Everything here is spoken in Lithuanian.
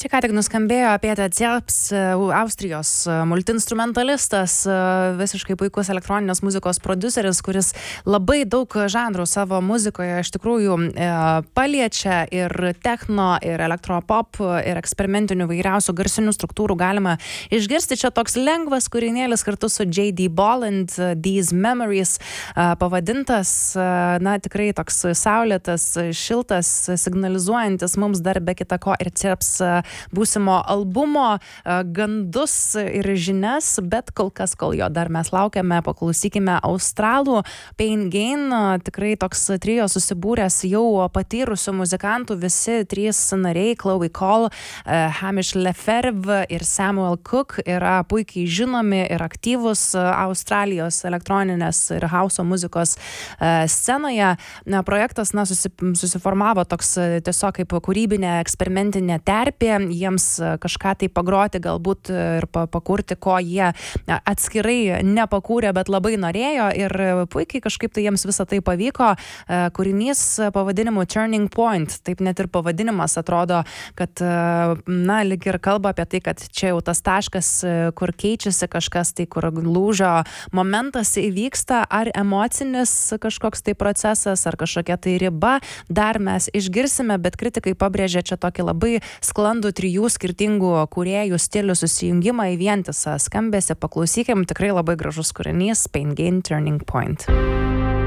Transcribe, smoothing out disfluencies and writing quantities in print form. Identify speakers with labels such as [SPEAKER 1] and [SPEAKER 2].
[SPEAKER 1] Čia ką tik nuskambėjo Peter Zerps, Austrijos multiinstrumentalistas, visiškai puikus elektroninės muzikos prodiuseris, kuris labai daug žanrų savo muzikoje iš tikrųjų paliečia ir techno, ir elektropop, ir eksperimentinių vairiausių garsinių struktūrų galima išgirsti. Čia toks lengvas kūrinėlis kartu su J.D. Bolland, These Memories pavadintas, na tikrai toks saulėtas, šiltas, signalizuojantis mums dar be kita ko ir Zerps būsimo albumo gandus ir žinias, bet kol kas, kol jo dar mes laukiame, paklausykime australų Pain Gain, tikrai toks trio susibūręs jau patyrusių muzikantų, visi trys nariai, Chloe Cole, Hamish Lefebvre ir Samuel Cook yra puikiai žinomi ir aktyvus Australijos elektroninės ir hauso muzikos scenoje. Projektas susiformavo toks tiesiog kaip kūrybinė eksperimentinė terpė, jiems kažką tai pagroti galbūt ir pakurti, ko jie atskirai nepakūrė, bet labai norėjo ir puikiai kažkaip tai jiems visą tai pavyko. Kūrinys pavadinimu Turning Point, taip net ir pavadinimas atrodo, kad na, lyg ir kalba apie tai, kad čia jau tas taškas, kur keičiasi kažkas, tai kur lūžio momentas įvyksta, ar emocinis kažkoks tai procesas, ar kažkokia tai riba, dar mes išgirsime, bet kritikai pabrėžia čia tokį labai sklandų trijų skirtingų kūrėjų stilių susijungimą į vientisą skambesį. Paklausykim, tikrai labai gražus kūrinys Pain Gain, Turning Point.